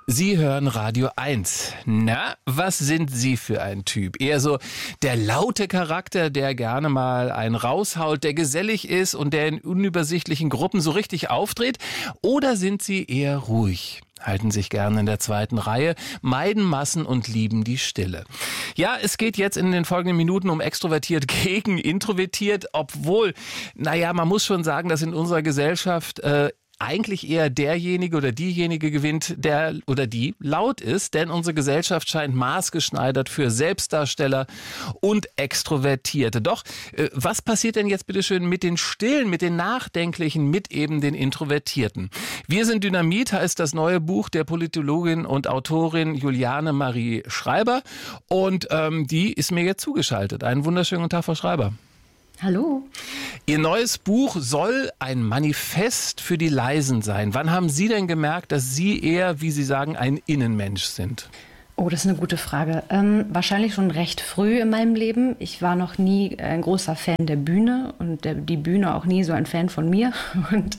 Sie hören Radio 1. Na, was sind Sie für ein Typ? Eher so der laute Charakter, der gerne mal einen raushaut, der gesellig ist und der in unübersichtlichen Gruppen so richtig auftritt? Oder sind Sie eher ruhig? Halten sich gerne in der zweiten Reihe, meiden Massen und lieben die Stille. Ja, es geht jetzt in den folgenden Minuten um extrovertiert gegen introvertiert, obwohl, man muss schon sagen, dass in unserer Gesellschaft eigentlich eher derjenige oder diejenige gewinnt, der oder die laut ist, denn unsere Gesellschaft scheint maßgeschneidert für Selbstdarsteller und Extrovertierte. Doch, was passiert denn jetzt bitte schön mit den Stillen, mit den Nachdenklichen, mit eben den Introvertierten? Wir sind Dynamit heißt das neue Buch der Politologin und Autorin Juliane Marie Schreiber und die ist mir jetzt zugeschaltet. Einen wunderschönen Tag, Frau Schreiber. Hallo. Ihr neues Buch soll ein Manifest für die Leisen sein. Wann haben Sie denn gemerkt, dass Sie eher, wie Sie sagen, ein Innenmensch sind? Oh, das ist eine gute Frage. Wahrscheinlich schon recht früh in meinem Leben. Ich war noch nie ein großer Fan der Bühne und die Bühne auch nie so ein Fan von mir. Und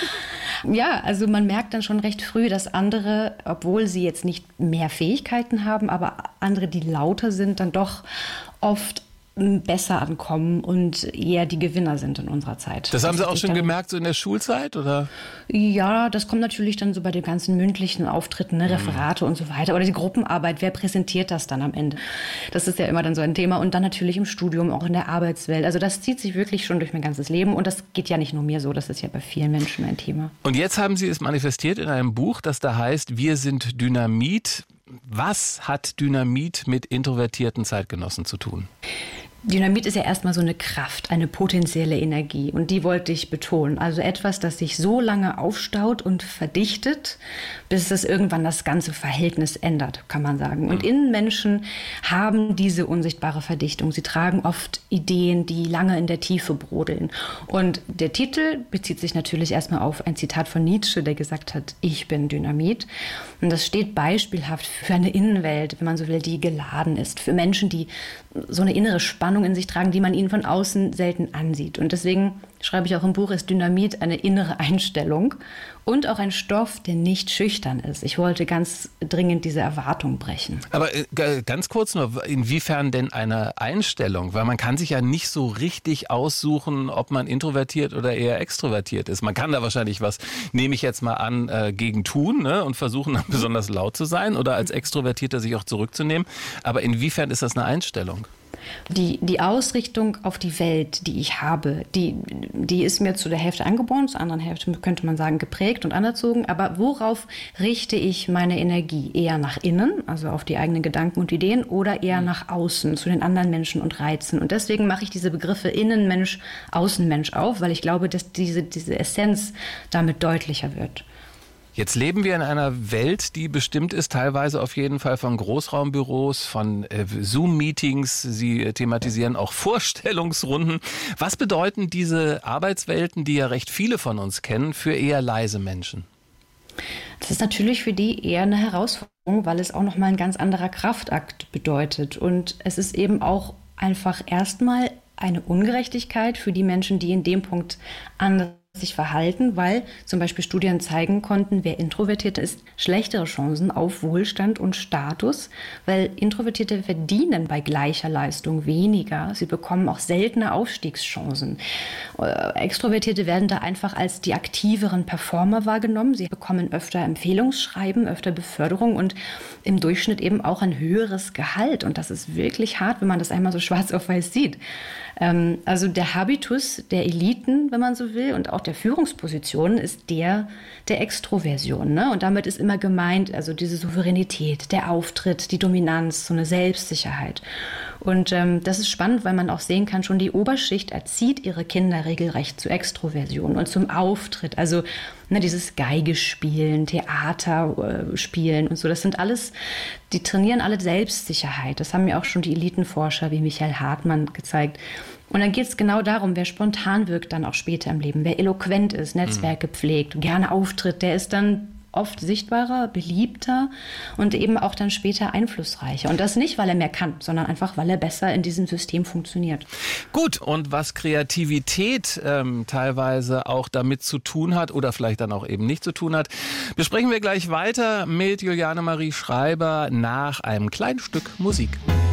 also man merkt dann schon recht früh, dass andere, obwohl sie jetzt nicht mehr Fähigkeiten haben, aber andere, die lauter sind, dann doch oft besser ankommen und eher die Gewinner sind in unserer Zeit. Das haben Sie auch schon gemerkt, so in der Schulzeit, oder? Ja, das kommt natürlich dann so bei den ganzen mündlichen Auftritten, Referate und so weiter. Oder die Gruppenarbeit, wer präsentiert das dann am Ende? Das ist ja immer dann so ein Thema. Und dann natürlich im Studium, auch in der Arbeitswelt. Also das zieht sich wirklich schon durch mein ganzes Leben. Und das geht ja nicht nur mir so, das ist ja bei vielen Menschen ein Thema. Und jetzt haben Sie es manifestiert in einem Buch, das da heißt, wir sind Dynamit. Was hat Dynamit mit introvertierten Zeitgenossen zu tun? Dynamit ist ja erstmal so eine Kraft, eine potenzielle Energie. Und die wollte ich betonen. Also etwas, das sich so lange aufstaut und verdichtet, bis es irgendwann das ganze Verhältnis ändert, kann man sagen. Und Innenmenschen haben diese unsichtbare Verdichtung. Sie tragen oft Ideen, die lange in der Tiefe brodeln. Und der Titel bezieht sich natürlich erstmal auf ein Zitat von Nietzsche, der gesagt hat, ich bin Dynamit. Und das steht beispielhaft für eine Innenwelt, wenn man so will, die geladen ist. Für Menschen, die so eine innere Spannung in sich tragen, die man ihnen von außen selten ansieht. Und deswegen schreibe ich auch im Buch, ist Dynamit eine innere Einstellung und auch ein Stoff, der nicht schüchtern ist. Ich wollte ganz dringend diese Erwartung brechen. Aber ganz kurz nur, inwiefern denn eine Einstellung? Weil man kann sich ja nicht so richtig aussuchen, ob man introvertiert oder eher extrovertiert ist. Man kann da wahrscheinlich was, nehme ich jetzt mal an, gegen tun, ne, und versuchen dann besonders laut zu sein oder als Extrovertierter sich auch zurückzunehmen. Aber inwiefern ist das eine Einstellung? Die Ausrichtung auf die Welt, die ich habe, die ist mir zu der Hälfte angeboren, zur anderen Hälfte könnte man sagen geprägt und anerzogen. Aber worauf richte ich meine Energie? Eher nach innen, also auf die eigenen Gedanken und Ideen, oder eher nach außen, zu den anderen Menschen und Reizen? Und deswegen mache ich diese Begriffe Innenmensch, Außenmensch auf, weil ich glaube, dass diese Essenz damit deutlicher wird. Jetzt leben wir in einer Welt, die bestimmt ist, teilweise auf jeden Fall von Großraumbüros, von Zoom-Meetings. Sie thematisieren auch Vorstellungsrunden. Was bedeuten diese Arbeitswelten, die ja recht viele von uns kennen, für eher leise Menschen? Das ist natürlich für die eher eine Herausforderung, weil es auch nochmal ein ganz anderer Kraftakt bedeutet. Und es ist eben auch einfach erstmal eine Ungerechtigkeit für die Menschen, die in dem Punkt anders sich verhalten, weil zum Beispiel Studien zeigen konnten, wer Introvertiert ist, schlechtere Chancen auf Wohlstand und Status, weil Introvertierte verdienen bei gleicher Leistung weniger. Sie bekommen auch seltener Aufstiegschancen. Extrovertierte werden da einfach als die aktiveren Performer wahrgenommen. Sie bekommen öfter Empfehlungsschreiben, öfter Beförderung und im Durchschnitt eben auch ein höheres Gehalt. Und das ist wirklich hart, wenn man das einmal so schwarz auf weiß sieht. Also der Habitus der Eliten, wenn man so will, und auch der Führungspositionen ist der Extroversion. Ne? Und damit ist immer gemeint, also diese Souveränität, der Auftritt, die Dominanz, so eine Selbstsicherheit. Und das ist spannend, weil man auch sehen kann, schon die Oberschicht erzieht ihre Kinder regelrecht zur Extroversion und zum Auftritt. Also dieses Geige spielen, Theater spielen und so, das sind alles, die trainieren alle Selbstsicherheit. Das haben ja auch schon die Elitenforscher wie Michael Hartmann gezeigt. Und dann geht es genau darum, wer spontan wirkt dann auch später im Leben, wer eloquent ist, Netzwerke pflegt, gerne auftritt, der ist dann oft sichtbarer, beliebter und eben auch dann später einflussreicher. Und das nicht, weil er mehr kann, sondern einfach, weil er besser in diesem System funktioniert. Gut, und was Kreativität teilweise auch damit zu tun hat oder vielleicht dann auch eben nicht zu tun hat, besprechen wir gleich weiter mit Juliane Marie Schreiber nach einem kleinen Stück Musik.